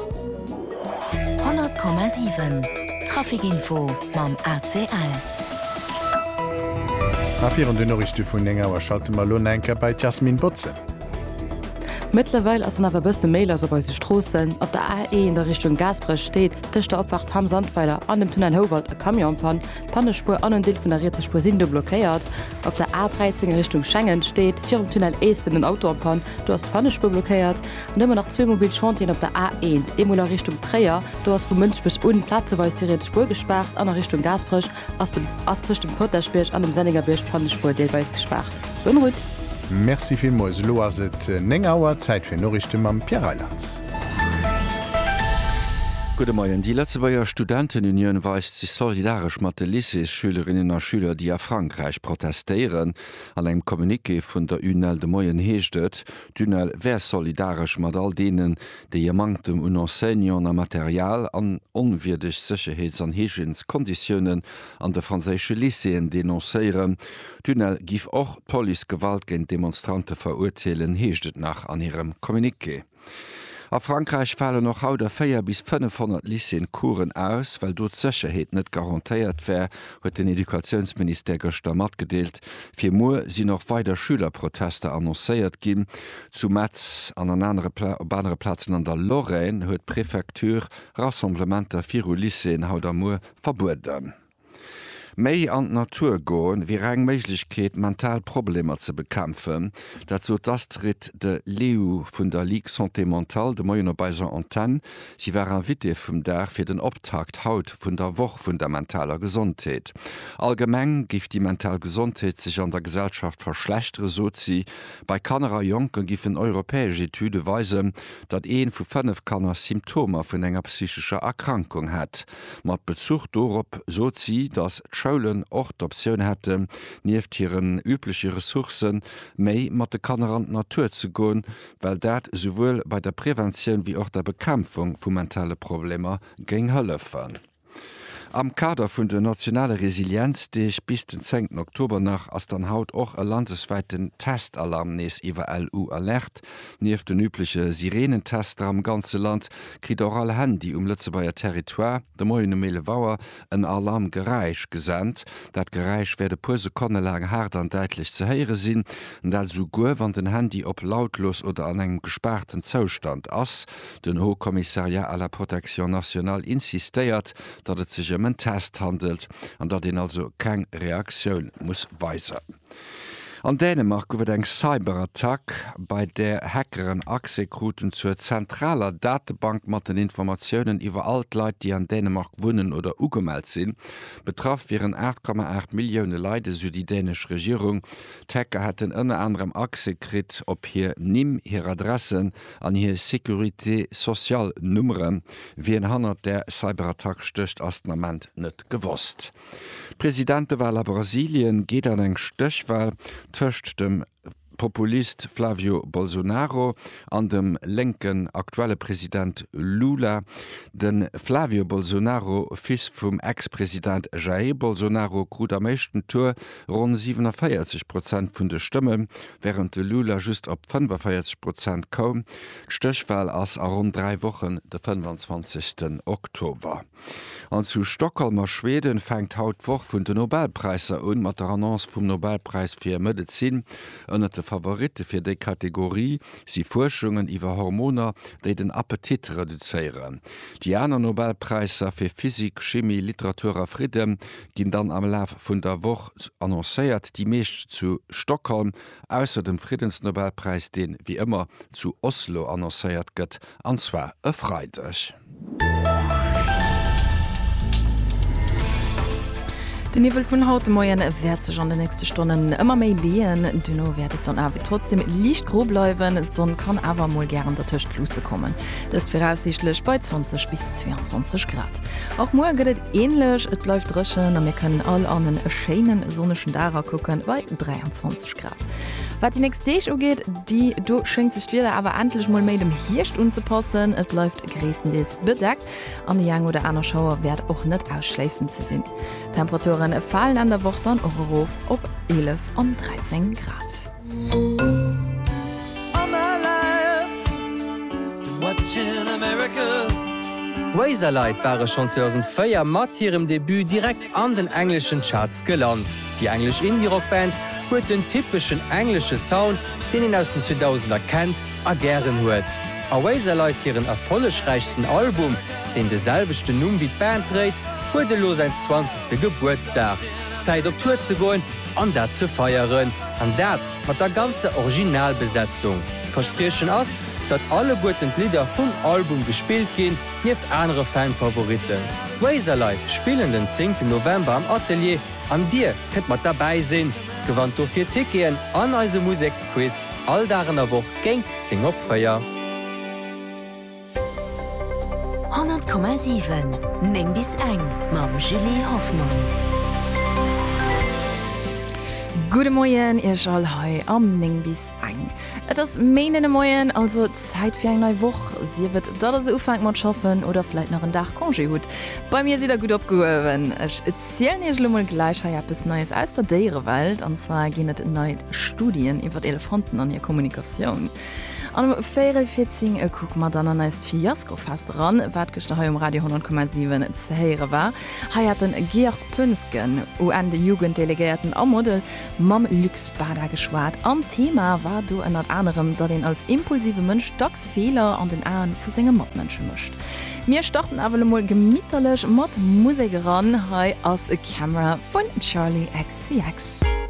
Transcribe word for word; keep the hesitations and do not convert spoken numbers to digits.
hundert Komma sieben Trafikinfo mam A C L. Afir an de Norrichte vun Engauer schalte mal Lohnenker bei Jasmin Botze. Mittlerweile ass awer bësse Mailer so bei se Strossen, op der A E in der Richtung Gasbrech steht, dech der Opwacht ham Sandweiler an dem Tunnel Howald e Kamionpan, Pannespur an Deel vun der Riete Spur Sinde blockéiert. Op der A dreizehn in Richtung Schengen steht, fir dem Tunnel Eesten den Autopan, du hast Pannespur blockéiert, und immer noch zwei Mobilchantien op der A eins, Emuler Richtung Träer, du hast vu Münch bis un Platze, wo die Riete Spur gesperrt, an der Richtung Gasbrech, aus dem Astrisch dem Potterspirch an dem Sennigerbirch Pannespur deelweis gesperrt. Unruhig. Merci vielmals, lo aset Nengauer Zeit fir Norrichte am Pierreilands. Gute Morgen. Die letzte Bayer Studentenunion weist sich solidarisch mit den Lycée-Schülerinnen und Schülern, die a Frankreich protestieren. An einem Kommuniqué von der U N L de Moyen heescht, die U N L wär solidarisch mit all denen, die ihr mangtem un Enseignant an Material an unwürdig Sicherheits- und Hygieneskonditionen an der französischen Lycéen denonzieren. Die U N L gif auch Polizeigewalt gegen Demonstranten verurteilen, heescht nach an ihrem Kommuniqué. A Frankreich fallen noch haut der vier bis fünfhundert Lycéen Kuren aus, weil dort Sicherheit nicht garantiert wär, huet den Edukationsminister gestern mitgedeelt. Vier Mois sind noch weiter Schülerproteste annonciert gin. Zu Metz an an andere, Pla- andere Plätzen an der Lorraine huet Präfektur Rassemblementer vier Lycéen haut am Mois verboten. Mei an d Natur goen wie eng Méiglichkeet mental Probleme ze bekämpfen, dazu das tritt de Leo vun der Ligue Santé Mentale de Moien bei se Antenne, sie waren Witte vum Dach fir den Optakt haut vun der Woch vun der mentaler Gesundheit. Allgemeng gift die mental Gesundheit sich an der Gesellschaft verschlechtere sozi. Bei Kannerer Jonken gif en europäesche Etude weisen, dat een vu fünf Kanner Symptome vun enger psychischer Erkrankung hat. Mat Bezug dorop sozi, dass Schulen och d'Optioun hätten, nieft hireieren übliche Ressourcen méi mat de Kanner an Natur zu goen, weil dat sowohl bei der Prävention wie auch der Bekämpfung vu mentale Probleme géng hëllefen. Am Kader vun der nationale Resilienz, deich bis den zehnten Oktober nach ass dann haut och e landesweiten Testalarmnees iwwer L U alert. Nief den übliche Sirenentester am ganze Land krit auch alle Handy um Lützebauer Territoire, de moiene Mele Wauer en Alarm Geräich gesandt. Dat Geräich werde puse Konnelagen hart an deitlich ze heiere sinn, dat so goer wann den Handy op lautlos oder an engem gesperrten Zostand ass. Den Hochkommissariat à la Protection Nationale insistéiert, dat et sich um einen Test handelt, an dat den also keng Reaktion muss weisen. An Dänemark goufet eng Cyberattack, bei der Hackeren Accessrouten zur zentraler Datenbank mat den Informationen iwwer alt Leiit, die an Dänemark wohnen oder ugemeldt sinn, betraff viren acht Komma acht Millioune Leide so die dänisch Regierung. D'Hacker hat den ënner anderem Access krit op hier nimm hier Adressen an hier Securité Sozial Nummeren, wie en hanner der Cyberattack stöcht astament net gewusst. Präsidentewahl a Brasilien geht an eng Stöchwahl tëcht dem Populist Flavio Bolsonaro an dem lenken aktuelle Präsident Lula. Den Flavio Bolsonaro, fils vum Ex-Präsident Jair Bolsonaro, krut am meeschten Tour rund siebenundvierzig Prozent vun de Stimme, während de Lula just op fünfundvierzig Prozent kom. Stöchwahl ass a rund drei Wochen de fünfundzwanzigsten Oktober. An zu Stockholmer Schweden fängt haut woch vun de Nobelpreiser un mat der Annonce vum Nobelpreis fir Medizin ënner de Favorite fir de Kategorie si Forschungen iwwer Hormoner, déi den Appetit reduzéieren. Die aner Nobelpreiser fir Physik, Chemie, Literatur a Frieden ginn dann am Laf vun der Woch annoncéiert, die meescht zu Stockholm ausser dem Friedensnobelpreis, den wie immer zu Oslo annoncéiert gëtt, anzwer e Freitag. Den Nebel vun haut Moien werd sech an de nächste Stunden ëmmer méi leen. Duno werdet dann awer trotzdem liicht grob bleiwen, sonn kann awer moll gern der Tëcht lose kommen. Das voraussichtlech bei zwanzig bis zweiundzwanzig Grad. Auch morgen gëtt ähnlech, et bleif drëschen, an wir können all an den scheinen sonneschen Dara gucken, bei dreiundzwanzig Grad. Was die nächste Dech geht, die du schenkt sich wieder aber endlich mal mit dem Hirsch unzupassen. Es läuft größtenteils bedeckt. An der Jang oder einer Schauer wird auch nicht ausschließend zu sehen. Temperaturen fallen an der Woche dann auch auf ob elf und dreizehn Grad. I'm alive, watching America. Razorlight waren schon zweitausendvier mat ihrem Debüt direkt an den englischen Charts gelandet. Die englisch Indie-Rockband huet den typischen englische Sound, den ihn aus den zweitausender kennt, a gern huet. A Razorlight ihren erfollegreichsten Album, den deselbechte Numm wie Band dreht, wurde lo sein zwanzigste Geburtstag. Zeit op Tour zu gehen, an dat zu feieren, an dat mat der ganze Originalbesetzung. Versprechen ass, dat alle guten Lieder vom Album gespielt gehen, nieft andere Fanfavoriten. Razorlight spielen den zehnten November am Atelier, an dir könnt mat dabei sinn. Gewandt do fir Ticketen an eise Musiksquiz, all darin a woch géint zing opfeier. hundert Komma sieben Neng bis eng mam Julie Hoffmann. Gute Moien ihr all hei am Neng bis eng. Et ass menen Moien also Zeit fir eng neii woch. Sie wird dat se ufang mat schaffen oder vielleicht noch een Dach Kongé gut. Bei mir si er gut opgehowen. Ech erzählen ihr schlummel gleich ha bis Neues aus der Deere Welt, an zwar genet in neii Studien iwwer Elefanten an ihr Kommunikation. An vierzehn e guck mat dann an neist Fiasko fast ran, wat gest ha um Radio hundert Komma sieben zehere war. Ha hat den Georg Pünsken, U N de Jugenddelegierten am Model mam Luxbader geschwart. Am Thema war du en anderem, dat den als impulsive Mënsch dacks Fehler an den Aen vu segem Modmënsche mischt. Mir starten awer mal gemieterlech mat Musik ran, hai aus e Camera von Charlie X C X.